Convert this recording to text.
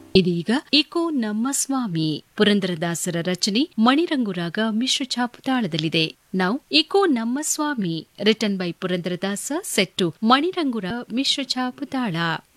ಇದೀಗ ಇಕೋ ನಮ್ಮ ಸ್ವಾಮಿ ಪುರಂದರದಾಸರ ರಚನೆ ಮಣಿರಂಗುರಾಗ ಮಿಶ್ರ ಛಾಪು ತಾಳದಲ್ಲಿದೆ. ನಾವು ಇಕೋ ನಮ್ಮ ಸ್ವಾಮಿ ರಿಟನ್ ಬೈ ಪುರಂದರದಾಸ ಸೆಟ್ಟು ಮಣಿರಂಗುರ ಮಿಶ್ರ ಛಾಪು ತಾಳ.